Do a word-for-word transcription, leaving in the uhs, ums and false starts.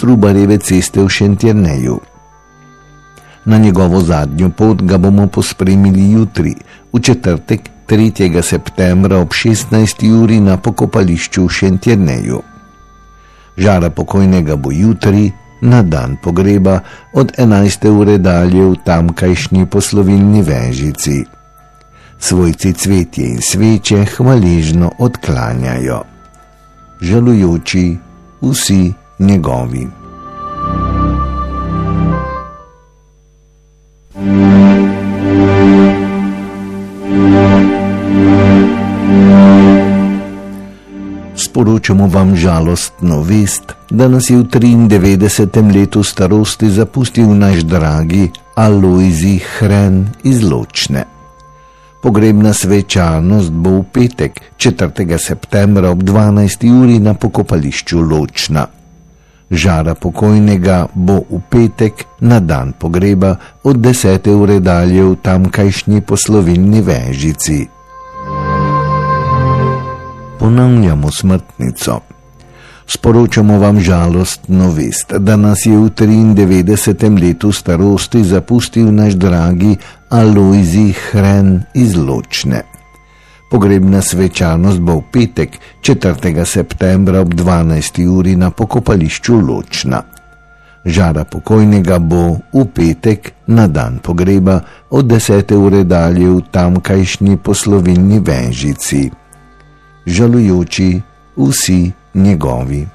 Trubarjeve ceste v Šentjerneju. Na njegovo zadnjo pot ga bomo pospremili jutri, v četrtek, tretjega septembra ob šestnajsti uri na pokopališču v Šentjerneju. Žara pokojnega bo jutri, na dan pogreba, od enajste ure dalje v tamkajšnji poslovilni Vežici. Svojci cvetje in sveče hvaležno odklanjajo. Žalujoči vsi njegovi. Sporočamo vam žalostno vest, da nas je v triindevetdesetem letu starosti zapustil naš dragi Alojzij Hren iz Ločne. Pogrebna svečanost bo v petek, četrtega septembra ob dvanajsti uri na pokopališču Ločna. Žara pokojnega bo v petek, na dan pogreba, od desete ure dalje v tamkajšnji poslovilni Vežici. Ponavljamo smrtnico. Sporočamo vam žalostno vest, da nas je v triindevetdesetem letu starosti zapustil naš dragi Alojzij Hren iz Ločne. Pogrebna svečanost bo v petek, četrtega septembra ob dvanajsti uri na pokopališču Ločna. Žara pokojnega bo v petek, na dan pogreba, od desete ure dalje v tamkajšnji poslovilni Vežici. Žalujoči vsi njegovi.